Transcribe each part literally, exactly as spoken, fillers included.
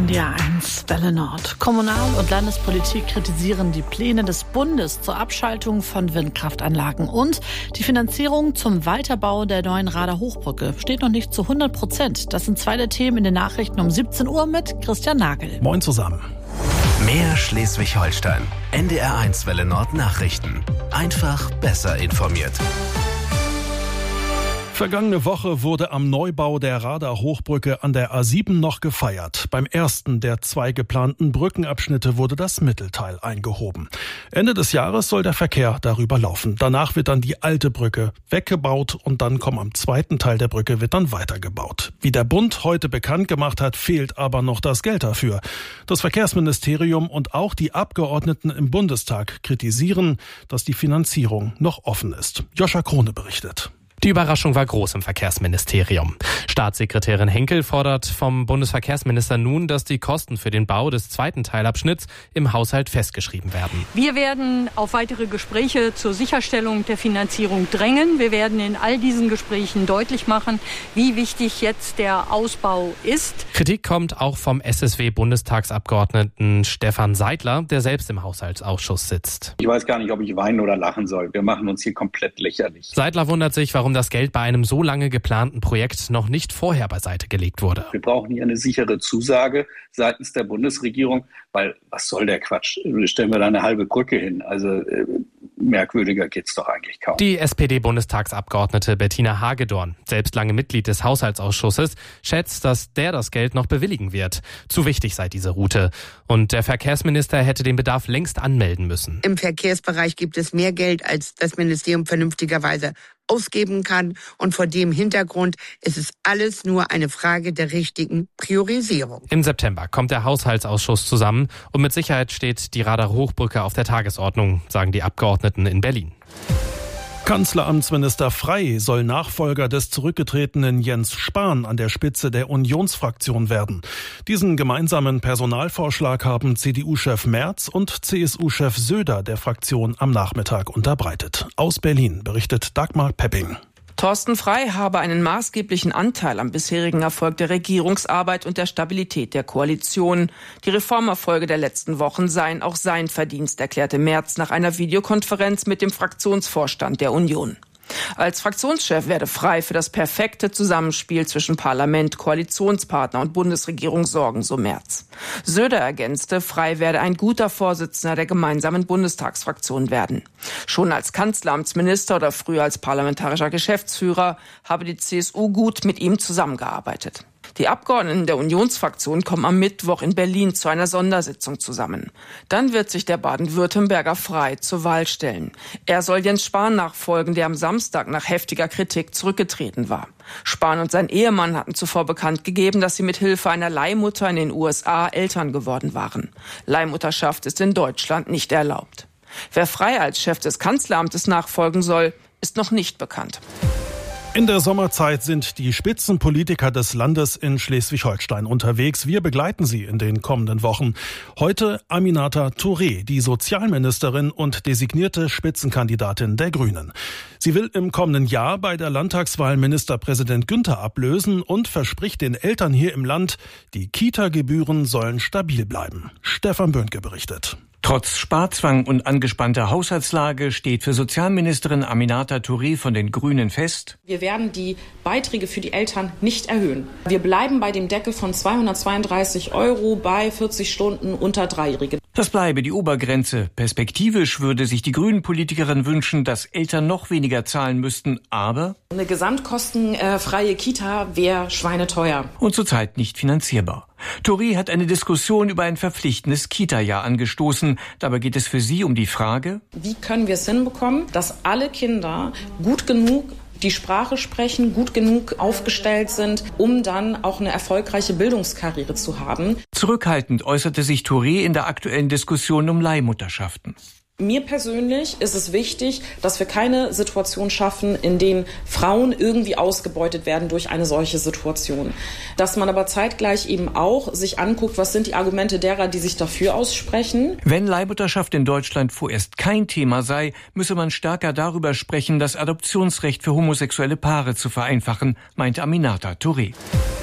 N D R eins Welle Nord. Kommunal- und Landespolitik kritisieren die Pläne des Bundes zur Abschaltung von Windkraftanlagen. Und die Finanzierung zum Weiterbau der neuen Rader Hochbrücke steht noch nicht zu hundert Prozent. Das sind zwei der Themen in den Nachrichten um siebzehn Uhr mit Christian Nagel. Moin zusammen. Mehr Schleswig-Holstein. N D R eins Welle Nord Nachrichten. Einfach besser informiert. Vergangene Woche wurde am Neubau der Rader Hochbrücke an der A sieben noch gefeiert. Beim ersten der zwei geplanten Brückenabschnitte wurde das Mittelteil eingehoben. Ende des Jahres soll der Verkehr darüber laufen. Danach wird dann die alte Brücke weggebaut und dann kommt am zweiten Teil der Brücke wird dann weitergebaut. Wie der Bund heute bekannt gemacht hat, fehlt aber noch das Geld dafür. Das Verkehrsministerium und auch die Abgeordneten im Bundestag kritisieren, dass die Finanzierung noch offen ist. Joscha Krone berichtet. Die Überraschung war groß im Verkehrsministerium. Staatssekretärin Henkel fordert vom Bundesverkehrsminister nun, dass die Kosten für den Bau des zweiten Teilabschnitts im Haushalt festgeschrieben werden. Wir werden auf weitere Gespräche zur Sicherstellung der Finanzierung drängen. Wir werden in all diesen Gesprächen deutlich machen, wie wichtig jetzt der Ausbau ist. Kritik kommt auch vom S S W-Bundestagsabgeordneten Stefan Seidler, der selbst im Haushaltsausschuss sitzt. Ich weiß gar nicht, ob ich weinen oder lachen soll. Wir machen uns hier komplett lächerlich. Seidler wundert sich, warum das Geld bei einem so lange geplanten Projekt noch nicht vorher beiseite gelegt wurde. Wir brauchen hier eine sichere Zusage seitens der Bundesregierung, weil was soll der Quatsch? Stellen wir da eine halbe Brücke hin. Also äh, merkwürdiger geht's doch eigentlich kaum. Die S P D-Bundestagsabgeordnete Bettina Hagedorn, selbst lange Mitglied des Haushaltsausschusses, schätzt, dass der das Geld noch bewilligen wird. Zu wichtig sei diese Route. Und der Verkehrsminister hätte den Bedarf längst anmelden müssen. Im Verkehrsbereich gibt es mehr Geld, als das Ministerium vernünftigerweise ausgeben kann. Und vor dem Hintergrund ist es alles nur eine Frage der richtigen Priorisierung. Im September kommt der Haushaltsausschuss zusammen und mit Sicherheit steht die Rader Hochbrücke auf der Tagesordnung, sagen die Abgeordneten in Berlin. Kanzleramtsminister Frey soll Nachfolger des zurückgetretenen Jens Spahn an der Spitze der Unionsfraktion werden. Diesen gemeinsamen Personalvorschlag haben C D U-Chef Merz und C S U-Chef Söder der Fraktion am Nachmittag unterbreitet. Aus Berlin berichtet Dagmar Pepping. Thorsten Frey habe einen maßgeblichen Anteil am bisherigen Erfolg der Regierungsarbeit und der Stabilität der Koalition. Die Reformerfolge der letzten Wochen seien auch sein Verdienst, erklärte Merz nach einer Videokonferenz mit dem Fraktionsvorstand der Union. Als Fraktionschef werde Frey für das perfekte Zusammenspiel zwischen Parlament, Koalitionspartner und Bundesregierung sorgen, so Merz. Söder ergänzte, Frey werde ein guter Vorsitzender der gemeinsamen Bundestagsfraktion werden. Schon als Kanzleramtsminister oder früher als parlamentarischer Geschäftsführer habe die C S U gut mit ihm zusammengearbeitet. Die Abgeordneten der Unionsfraktion kommen am Mittwoch in Berlin zu einer Sondersitzung zusammen. Dann wird sich der Baden-Württemberger Frey zur Wahl stellen. Er soll Jens Spahn nachfolgen, der am Samstag nach heftiger Kritik zurückgetreten war. Spahn und sein Ehemann hatten zuvor bekannt gegeben, dass sie mit Hilfe einer Leihmutter in den U S A Eltern geworden waren. Leihmutterschaft ist in Deutschland nicht erlaubt. Wer Frey als Chef des Kanzleramtes nachfolgen soll, ist noch nicht bekannt. In der Sommerzeit sind die Spitzenpolitiker des Landes in Schleswig-Holstein unterwegs. Wir begleiten sie in den kommenden Wochen. Heute Aminata Touré, die Sozialministerin und designierte Spitzenkandidatin der Grünen. Sie will im kommenden Jahr bei der Landtagswahl Ministerpräsident Günther ablösen und verspricht den Eltern hier im Land, die Kita-Gebühren sollen stabil bleiben. Stefan Böhnke berichtet. Trotz Sparzwang und angespannter Haushaltslage steht für Sozialministerin Aminata Touré von den Grünen fest: Wir werden die Beiträge für die Eltern nicht erhöhen. Wir bleiben bei dem Deckel von zweihundertzweiunddreißig Euro bei vierzig Stunden unter Dreijährige. Das bleibe die Obergrenze. Perspektivisch würde sich die Grünen-Politikerin wünschen, dass Eltern noch weniger zahlen müssten, aber eine gesamtkostenfreie Kita wäre schweineteuer. Und zurzeit nicht finanzierbar. Touré hat eine Diskussion über ein verpflichtendes Kita-Jahr angestoßen. Dabei geht es für sie um die Frage: Wie können wir es hinbekommen, dass alle Kinder gut genug die Sprache sprechen, gut genug aufgestellt sind, um dann auch eine erfolgreiche Bildungskarriere zu haben. Zurückhaltend äußerte sich Touré in der aktuellen Diskussion um Leihmutterschaften. Mir persönlich ist es wichtig, dass wir keine Situation schaffen, in denen Frauen irgendwie ausgebeutet werden durch eine solche Situation. Dass man aber zeitgleich eben auch sich anguckt, was sind die Argumente derer, die sich dafür aussprechen. Wenn Leihmutterschaft in Deutschland vorerst kein Thema sei, müsse man stärker darüber sprechen, das Adoptionsrecht für homosexuelle Paare zu vereinfachen, meinte Aminata Touré.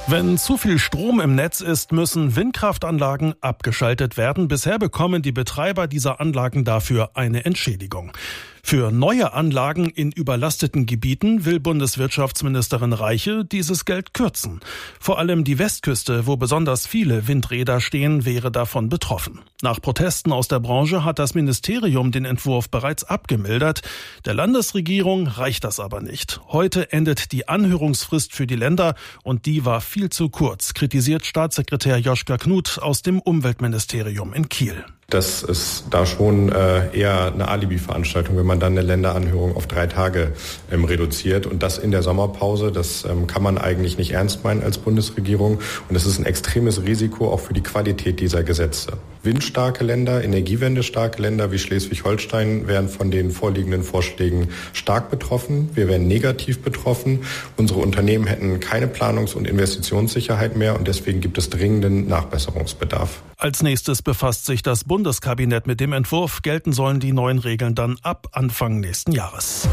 Wenn zu viel Strom im Netz ist, müssen Windkraftanlagen abgeschaltet werden. Bisher bekommen die Betreiber dieser Anlagen dafür eine Entschädigung. Für neue Anlagen in überlasteten Gebieten will Bundeswirtschaftsministerin Reiche dieses Geld kürzen. Vor allem die Westküste, wo besonders viele Windräder stehen, wäre davon betroffen. Nach Protesten aus der Branche hat das Ministerium den Entwurf bereits abgemildert. Der Landesregierung reicht das aber nicht. Heute endet die Anhörungsfrist für die Länder und die war viel zu kurz, kritisiert Staatssekretär Joschka Knut aus dem Umweltministerium in Kiel. Das ist da schon äh, eher eine Alibi-Veranstaltung, wenn man dann eine Länderanhörung auf drei Tage ähm, reduziert. Und das in der Sommerpause, das ähm, kann man eigentlich nicht ernst meinen als Bundesregierung. Und es ist ein extremes Risiko auch für die Qualität dieser Gesetze. Windstarke Länder, energiewendestarke Länder wie Schleswig-Holstein wären von den vorliegenden Vorschlägen stark betroffen. Wir wären negativ betroffen. Unsere Unternehmen hätten keine Planungs- und Investitionssicherheit mehr. Und deswegen gibt es dringenden Nachbesserungsbedarf. Als nächstes befasst sich das Bundeskabinett mit dem Entwurf. Gelten sollen die neuen Regeln dann ab Anfang nächsten Jahres.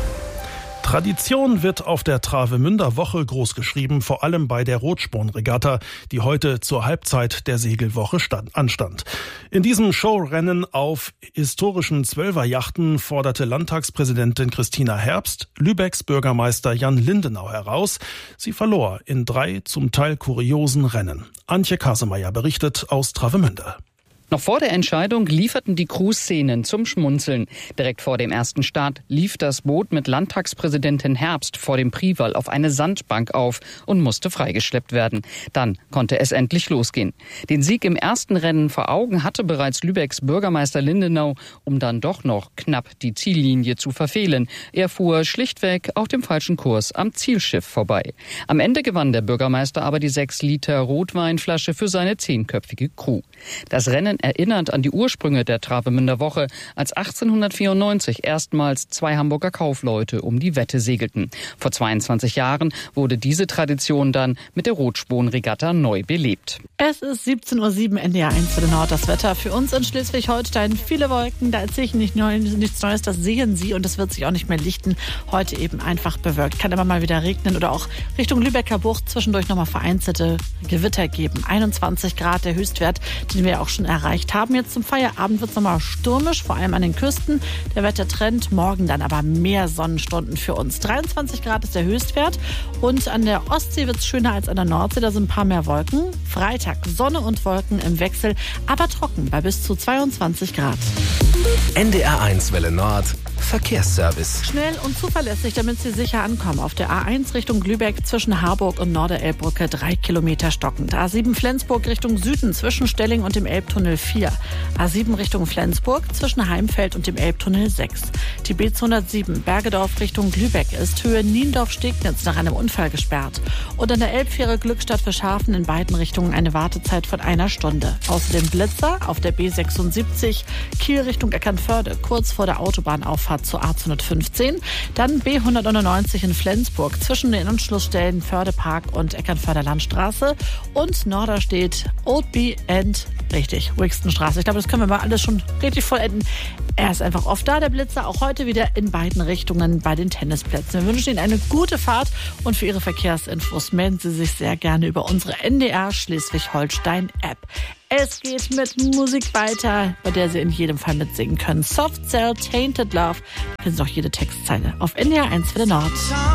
Tradition wird auf der Travemünder Woche großgeschrieben, vor allem bei der Rotspornregatta, die heute zur Halbzeit der Segelwoche stand, anstand. In diesem Showrennen auf historischen Zwölferjachten forderte Landtagspräsidentin Christina Herbst Lübecks Bürgermeister Jan Lindenau heraus. Sie verlor in drei zum Teil kuriosen Rennen. Antje Kasemeyer berichtet aus Travemünde. Noch vor der Entscheidung lieferten die Crews Szenen zum Schmunzeln. Direkt vor dem ersten Start lief das Boot mit Landtagspräsidentin Herbst vor dem Priwall auf eine Sandbank auf und musste freigeschleppt werden. Dann konnte es endlich losgehen. Den Sieg im ersten Rennen vor Augen hatte bereits Lübecks Bürgermeister Lindenau, um dann doch noch knapp die Ziellinie zu verfehlen. Er fuhr schlichtweg auf dem falschen Kurs am Zielschiff vorbei. Am Ende gewann der Bürgermeister aber die sechs Liter Rotweinflasche für seine zehnköpfige Crew. Das Rennen erinnert an die Ursprünge der Travemünder Woche, als achtzehnhundertvierundneunzig erstmals zwei Hamburger Kaufleute um die Wette segelten. Vor zweiundzwanzig Jahren wurde diese Tradition dann mit der Rotspornregatta neu belebt. Es ist siebzehn Uhr sieben, N D R eins für den Nord. Das Wetter für uns in Schleswig-Holstein. Viele Wolken, da erzähle ich nicht neu, nichts Neues, das sehen Sie und es wird sich auch nicht mehr lichten. Heute eben einfach bewölkt. Kann immer mal wieder regnen oder auch Richtung Lübecker Bucht zwischendurch nochmal vereinzelte Gewitter geben. einundzwanzig Grad der Höchstwert, den wir auch schon erreicht haben. Jetzt zum Feierabend wird es nochmal stürmisch, vor allem an den Küsten. Der Wettertrend, morgen dann aber mehr Sonnenstunden für uns. dreiundzwanzig Grad ist der Höchstwert und an der Ostsee wird es schöner als an der Nordsee, da sind ein paar mehr Wolken. Freitag Sonne und Wolken im Wechsel, aber trocken bei bis zu zweiundzwanzig Grad. N D R eins Welle Nord Verkehrsservice. Schnell und zuverlässig, damit Sie sicher ankommen. Auf der A eins Richtung Lübeck zwischen Harburg und Norderelbbrücke drei Kilometer stockend. A sieben Flensburg Richtung Süden zwischen Stelling und dem Elbtunnel vier. A sieben Richtung Flensburg zwischen Heimfeld und dem Elbtunnel sechs. Die B zweihundertsieben Bergedorf Richtung Lübeck ist Höhe Niendorf-Stegnitz nach einem Unfall gesperrt. Und an der Elbfähre Glückstadt Fischhafen in beiden Richtungen eine Wartezeit von einer Stunde. Außerdem Blitzer auf der B sechsundsiebzig Kiel Richtung Eckernförde, kurz vor der Autobahnauffahrt zur A zweihundertfünfzehn. Dann B hundertneunundneunzig in Flensburg zwischen den Anschlussstellen Fördepark und Eckernförder Landstraße. Und Norderstedt Oldby and, richtig, Wixtonstraße. Ich glaube, das können wir mal alles schon richtig vollenden. Er ist einfach oft da, der Blitzer, auch heute wieder in beiden Richtungen bei den Tennisplätzen. Wir wünschen Ihnen eine gute Fahrt und für Ihre Verkehrsinfos melden Sie sich sehr gerne über unsere N D R Schleswig-Holstein-App. Es geht mit Musik weiter, bei der Sie in jedem Fall mitsingen können. Soft Cell, Tainted Love. Da kennen Sie auch jede Textzeile auf N D R eins für den Nord.